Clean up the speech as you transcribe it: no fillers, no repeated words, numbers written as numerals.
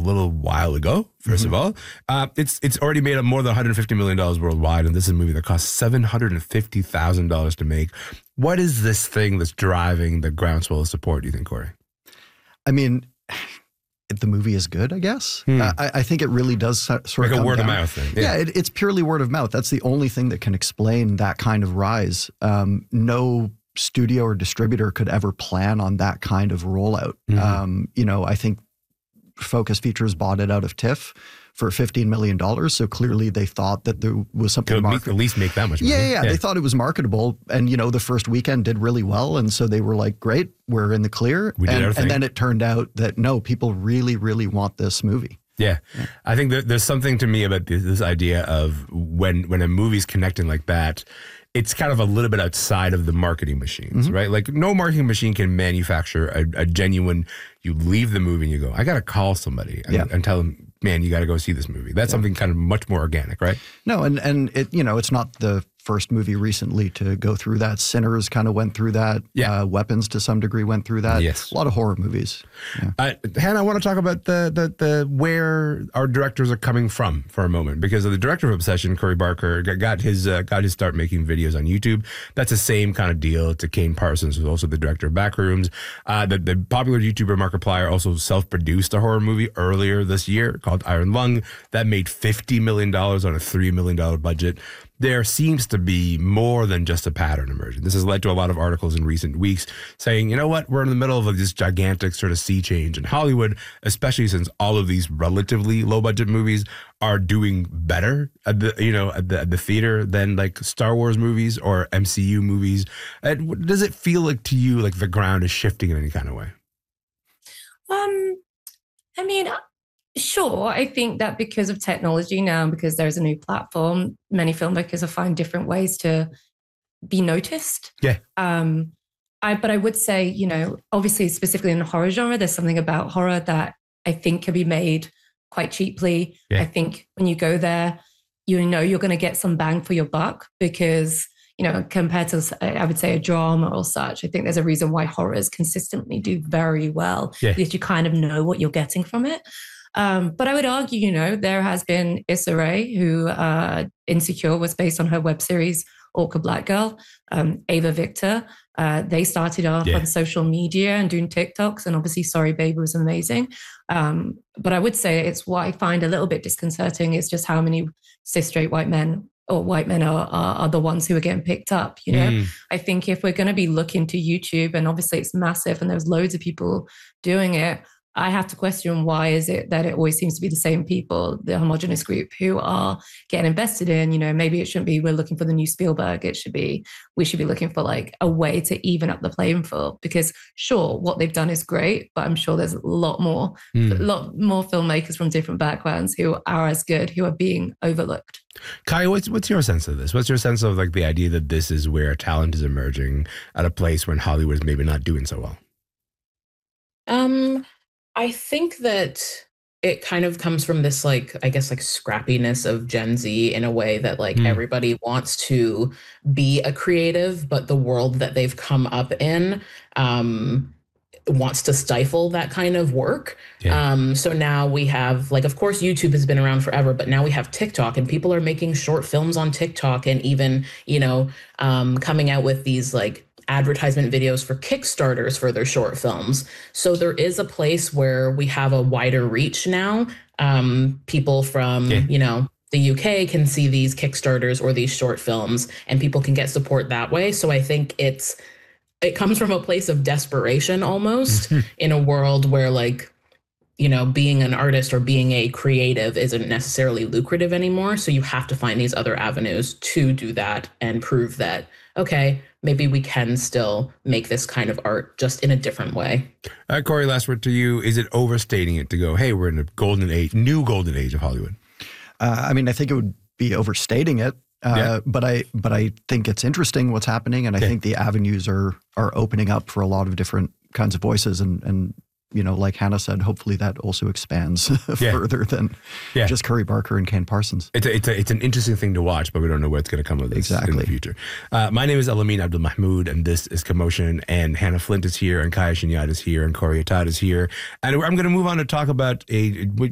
little while ago, first of all. It's already made up more than $150 million worldwide, and this is a movie that cost $750,000 to make. What is this thing that's driving the groundswell of support, do you think, Corey? I mean, the movie is good, I guess. I think it really does sort of like a come word down. of mouth thing. Yeah, it's purely word of mouth. That's the only thing that can explain that kind of rise. No studio or distributor could ever plan on that kind of rollout. I think Focus Features bought it out of TIFF for $15 million. So clearly they thought that there was something at least make that much money. Yeah. They thought it was marketable. And, the first weekend did really well. And so they were like, great, we're in the clear. And then it turned out that no, people really, really want this movie. Yeah. I think that there's something to me about this idea of when a movie's connecting like that, it's kind of a little bit outside of the marketing machines, right? Like no marketing machine can manufacture a genuine, you leave the movie and you go, I got to call somebody and tell them, man, you got to go see this movie. That's something kind of much more organic, right? No, and it, it's not the first movie recently to go through that. Sinners kind of went through that. Weapons to some degree went through that. Yes. A lot of horror movies. Hannah, I want to talk about the where our directors are coming from for a moment, because the director of Obsession, Corey Barker, got his start making videos on YouTube. That's the same kind of deal to Kane Parsons, who's also the director of Backrooms. The popular YouTuber Markiplier also self-produced a horror movie earlier this year called Iron Lung that made $50 million on a $3 million budget. There seems to be more than just a pattern emerging. This has led to a lot of articles in recent weeks saying, you know what, we're in the middle of this gigantic sort of sea change in Hollywood, especially since all of these relatively low budget movies are doing better at the theater than like Star Wars movies or MCU movies. Does it feel like to you like the ground is shifting in any kind of way? I mean, sure. I think that because of technology now, because there's a new platform, many filmmakers are finding different ways to be noticed. Yeah. But I would say, obviously, specifically in the horror genre, there's something about horror that I think can be made quite cheaply. Yeah. I think when you go there, you're going to get some bang for your buck because, compared to, I would say, a drama or such, I think there's a reason why horrors consistently do very well because you kind of know what you're getting from it. But I would argue, there has been Issa Rae, who Insecure was based on her web series, Orca Black Girl, Ava Victor. They started off on social media and doing TikToks, and obviously Sorry Baby was amazing. But I would say it's what I find a little bit disconcerting is just how many cis straight white men or white men are the ones who are getting picked up. I think if we're going to be looking to YouTube, and obviously it's massive and there's loads of people doing it, I have to question why is it that it always seems to be the same people, the homogenous group who are getting invested in, maybe it shouldn't be we're looking for the new Spielberg. We should be looking for like a way to even up the playing field because sure, what they've done is great, but I'm sure there's a lot more filmmakers from different backgrounds who are as good, who are being overlooked. Kai, what's your sense of this? What's your sense of like the idea that this is where talent is emerging at a place when Hollywood is maybe not doing so well? I think that it kind of comes from this, like, I guess, like scrappiness of Gen Z in a way that like everybody wants to be a creative, but the world that they've come up in wants to stifle that kind of work. Yeah. So now we have, like, of course, YouTube has been around forever, but now we have TikTok and people are making short films on TikTok and even, coming out with these like advertisement videos for Kickstarters for their short films. So there is a place where we have a wider reach now. People from, the UK can see these Kickstarters or these short films and people can get support that way. So I think it comes from a place of desperation almost in a world where like, being an artist or being a creative isn't necessarily lucrative anymore. So you have to find these other avenues to do that and prove that, okay, maybe we can still make this kind of art just in a different way. Corey, last word to you. Is it overstating it to go, hey, we're in a new golden age of Hollywood? I think it would be overstating it. But I think it's interesting what's happening. And I think the avenues are opening up for a lot of different kinds of voices. And like Hannah said, hopefully that also expands further than just Corey Barker and Kane Parsons. It's an interesting thing to watch, but we don't know what's going to come of this in the future. My name is Elamin Abdelmahmoud, and this is Commotion. And Hannah Flint is here, and Kaya Shinyad is here, and Corey Atad is here. And I'm going to move on to talk about